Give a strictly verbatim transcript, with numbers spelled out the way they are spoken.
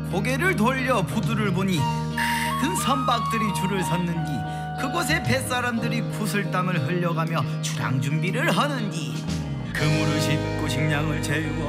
고개를 돌려 부두를 보니 큰 선박들이 줄을 섰는지 그곳에 뱃사람들이 구슬땀을 흘려가며 출항 준비를 하는지 그물을 싣고 식량을 채우어